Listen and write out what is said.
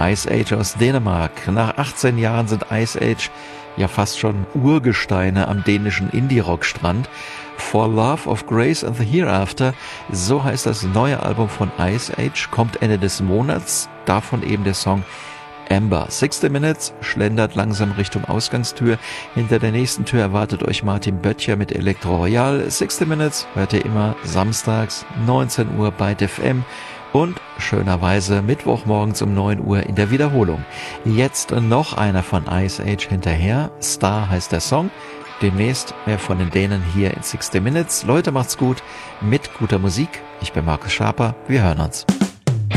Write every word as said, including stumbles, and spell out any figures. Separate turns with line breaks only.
Ice Age aus Dänemark. Nach achtzehn Jahren sind Ice Age ja fast schon Urgesteine am dänischen Indie-Rock-Strand. For Love of Grace and the Hereafter, so heißt das neue Album von Ice Age, kommt Ende des Monats, davon eben der Song Amber. sixty Minutes schlendert langsam Richtung Ausgangstür. Hinter der nächsten Tür erwartet euch Martin Böttcher mit Elektro Royal. sixty Minutes hört ihr immer samstags neunzehn Uhr bei D F M und schönerweise Mittwochmorgens um neun Uhr in der Wiederholung. Jetzt noch einer von Ice Age hinterher. Star heißt der Song. Demnächst mehr von den Dänen hier in sixty Minutes. Leute, macht's gut mit guter Musik. Ich bin Markus Schaper. Wir hören uns.